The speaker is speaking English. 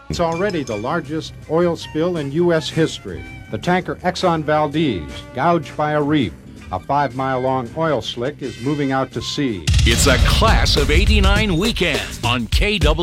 It's already the largest oil spill in U.S. history. The tanker Exxon Valdez, gouged by a reef. A 5-mile-long oil slick is moving out to sea. It's a Class of '89 weekend on KW.